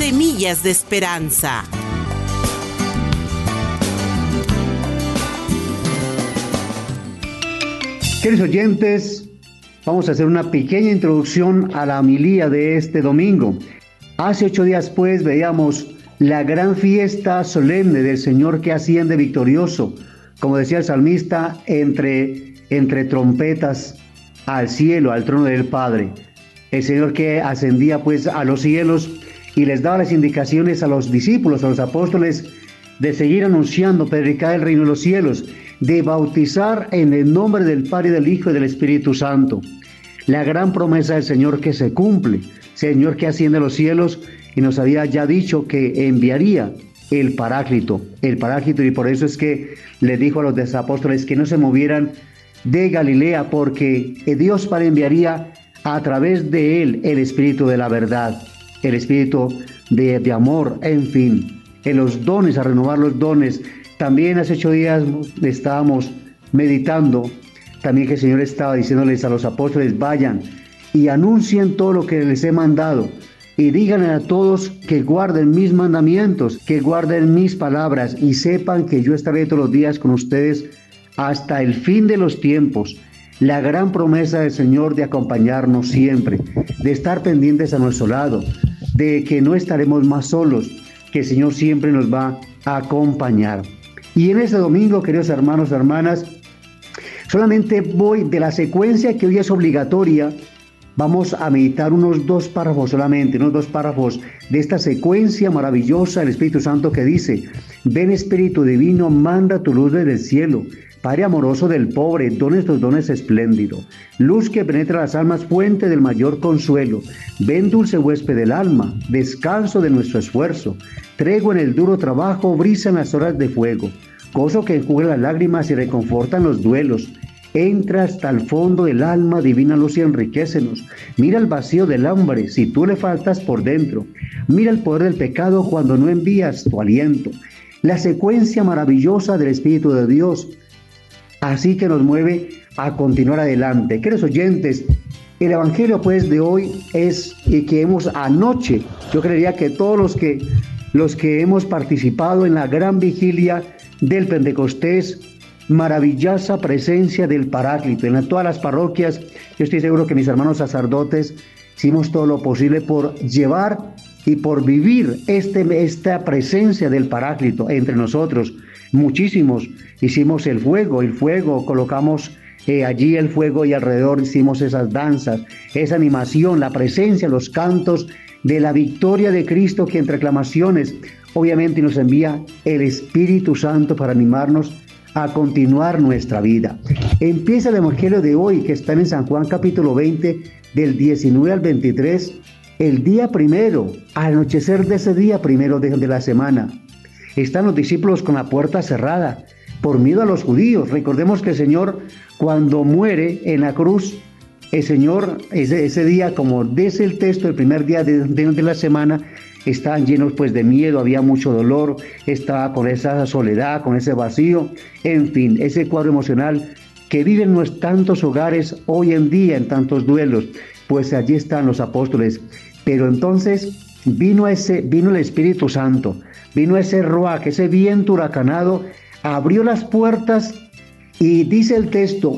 semillas de esperanza. Queridos oyentes, vamos a hacer una pequeña introducción a la homilía de este domingo. Hace 8 días pues veíamos la gran fiesta solemne del Señor que asciende victorioso, como decía el salmista, entre trompetas al cielo, al trono del Padre. El Señor que ascendía pues a los cielos y les daba las indicaciones a los discípulos, a los apóstoles, de seguir anunciando, predicar el reino de los cielos, de bautizar en el nombre del Padre, del Hijo y del Espíritu Santo. La gran promesa del Señor que se cumple, Señor que asciende a los cielos y nos había ya dicho que enviaría el Paráclito, y por eso es que le dijo a los apóstoles que no se movieran de Galilea, porque Dios Padre enviaría a través de él el Espíritu de la verdad, el Espíritu de amor, en fin, en los dones, a renovar los dones. También hace 8 días estábamos meditando, también que el Señor estaba diciéndoles a los apóstoles, vayan y anuncien todo lo que les he mandado y díganle a todos que guarden mis mandamientos, que guarden mis palabras y sepan que yo estaré todos los días con ustedes hasta el fin de los tiempos. La gran promesa del Señor de acompañarnos siempre, de estar pendientes a nuestro lado, de que no estaremos más solos, que el Señor siempre nos va a acompañar. Y en este domingo, queridos hermanos, hermanas, solamente voy de la secuencia que hoy es obligatoria. Vamos a meditar unos 2 párrafos solamente, unos 2 párrafos de esta secuencia maravillosa del Espíritu Santo que dice: ven Espíritu Divino, manda tu luz desde el cielo, Padre amoroso del pobre, dones tus dones espléndido, luz que penetra las almas, fuente del mayor consuelo, ven dulce huésped del alma, descanso de nuestro esfuerzo, tregua en el duro trabajo, brisa en las horas de fuego, gozo que enjugue las lágrimas y reconfortan los duelos. Entra hasta el fondo del alma, divina luz, y enriquécenos. Mira el vacío del hambre, si tú le faltas por dentro. Mira el poder del pecado cuando no envías tu aliento. La secuencia maravillosa del Espíritu de Dios, así que nos mueve a continuar adelante. Queridos oyentes, el Evangelio pues de hoy es que hemos anoche, yo creería que todos los que hemos participado en la gran vigilia del Pentecostés, maravillosa presencia del Paráclito en todas las parroquias. Yo estoy seguro que mis hermanos sacerdotes hicimos todo lo posible por llevar y por vivir esta presencia del Paráclito entre nosotros. Muchísimos hicimos el fuego, colocamos allí el fuego y alrededor hicimos esas danzas, esa animación, la presencia, los cantos de la victoria de Cristo, que entre aclamaciones obviamente nos envía el Espíritu Santo para animarnos a continuar nuestra vida. Empieza el Evangelio de hoy, que está en San Juan capítulo 20, del 19 al 23, el día primero, al anochecer de ese día primero de la semana. Están los discípulos con la puerta cerrada, por miedo a los judíos. Recordemos que el Señor, cuando muere en la cruz, el Señor, ese día, como dice el texto, el primer día de la semana, estaban llenos pues de miedo, había mucho dolor, estaba con esa soledad, con ese vacío, en fin, ese cuadro emocional que viven en tantos hogares hoy en día, en tantos duelos. Pues allí están los apóstoles. Pero entonces vino el Espíritu Santo, vino ese ruaj, ese viento huracanado, abrió las puertas y dice el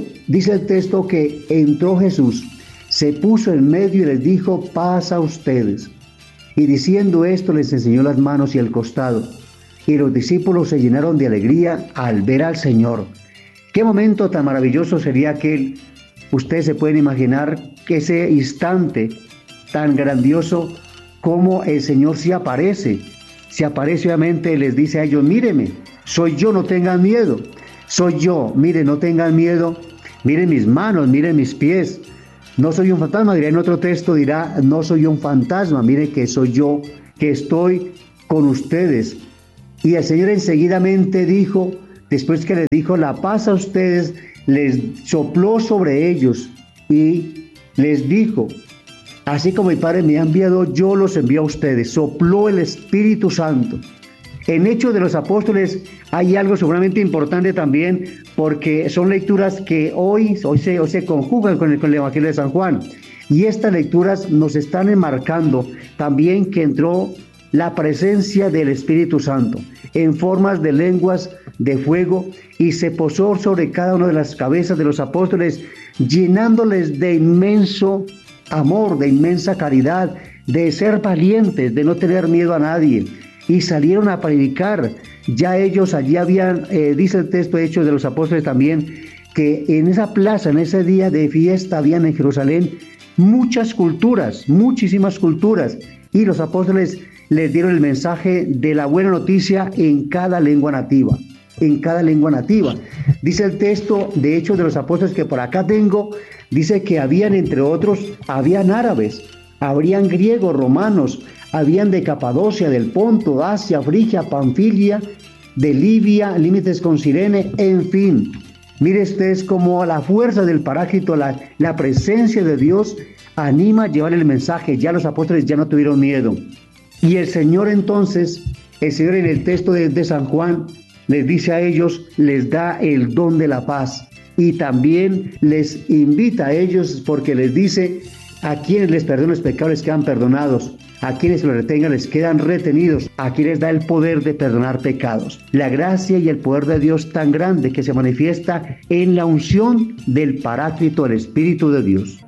texto que entró Jesús, se puso en medio y les dijo: paz a ustedes. Y diciendo esto les enseñó las manos y el costado. Y los discípulos se llenaron de alegría al ver al Señor. Qué momento tan maravilloso sería aquel. Ustedes se pueden imaginar que ese instante tan grandioso, como el Señor se aparece obviamente, les dice a ellos: míreme, soy yo, no tengan miedo. Soy yo, miren, no tengan miedo. Miren mis manos, miren mis pies. No soy un fantasma, dirá en otro texto, dirá: no soy un fantasma, mire que soy yo, que estoy con ustedes. Y el Señor enseguidamente dijo, después que les dijo la paz a ustedes, les sopló sobre ellos y les dijo: así como mi Padre me ha enviado, yo los envío a ustedes. Sopló el Espíritu Santo. En Hechos de los Apóstoles hay algo seguramente importante también, porque son lecturas que hoy se conjugan con el Evangelio de San Juan. Y estas lecturas nos están enmarcando también que entró la presencia del Espíritu Santo en formas de lenguas de fuego y se posó sobre cada una de las cabezas de los apóstoles, llenándoles de inmenso amor, de inmensa caridad, de ser valientes, de no tener miedo a nadie. Y salieron a predicar. Ya ellos allí habían, dice el texto de Hechos de los Apóstoles también, que en esa plaza, en ese día de fiesta, habían en Jerusalén muchas culturas, muchísimas culturas. Y los apóstoles les dieron el mensaje de la buena noticia en cada lengua nativa. En cada lengua nativa. Dice el texto de Hechos de los Apóstoles que por acá tengo, dice que habían entre otros, habían árabes, habrían griegos, romanos, habían de Capadocia, del Ponto, Asia, Frigia, Panfilia, de Libia, límites con Cirene, en fin. Mire ustedes cómo la fuerza del Paráclito, la presencia de Dios anima a llevar el mensaje. Ya los apóstoles ya no tuvieron miedo. Y el Señor entonces, el Señor en el texto de San Juan, les dice a ellos, les da el don de la paz. Y también les invita a ellos porque les dice, a quienes les perdonan los pecados les quedan perdonados, a quienes los retengan les quedan retenidos, a quienes da el poder de perdonar pecados. La gracia y el poder de Dios tan grande que se manifiesta en la unción del Paráclito, el Espíritu de Dios.